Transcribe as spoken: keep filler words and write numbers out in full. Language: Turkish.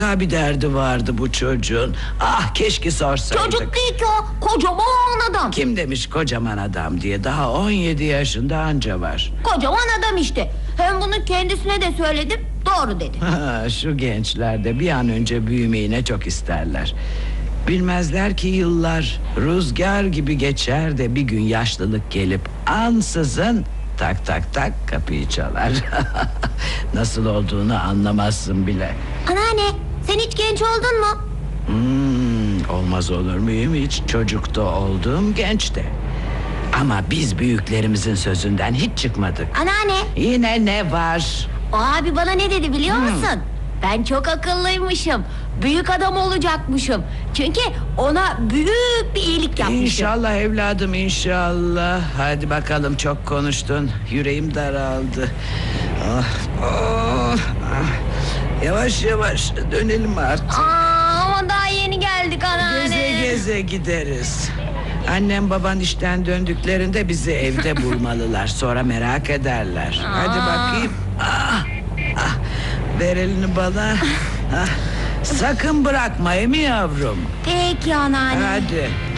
bir derdi vardı bu çocuğun. Ah, keşke sorsaydık. Çocuk değil ki o, kocaman adam. Kim demiş kocaman adam diye? Daha on yedi yaşında anca var. Kocaman adam işte. Hem bunu kendisine de söyledim, doğru dedi. Ha, şu gençler de bir an önce büyümeyi ne çok isterler. Bilmezler ki yıllar rüzgar gibi geçer de bir gün yaşlılık gelip ansızın tak tak tak kapıyı çalar. Nasıl olduğunu anlamazsın bile. Anneanne, sen hiç genç oldun mu? Hmm, olmaz olur muyum hiç? Çocukta oldum, genç de. Ama biz büyüklerimizin sözünden hiç çıkmadık. Anneanne, Yine ne var? o abi bana ne dedi biliyor musun? Ben çok akıllıymışım. Büyük adam olacakmışım. Çünkü ona büyük bir iyilik yapmışım. İnşallah evladım, inşallah. Hadi bakalım, çok konuştun. Yüreğim daraldı. Ah, ah, ah. Yavaş yavaş dönelim artık. Aa, ama daha yeni geldik anneanne. Geze geze gideriz. Annem baban işten döndüklerinde bizi evde bulmalılar. Sonra merak ederler. Hadi bakayım. Ah, ah. Ver elini bana. Ah. Sakın bırakma, emi yavrum. Peki anneanne. Hadi.